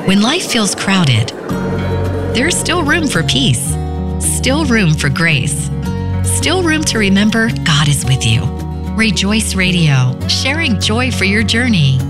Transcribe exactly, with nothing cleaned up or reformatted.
When life feels crowded, there's still room for peace, still room for grace, still room to remember God is with you. Rejoice Radio, sharing joy for your journey.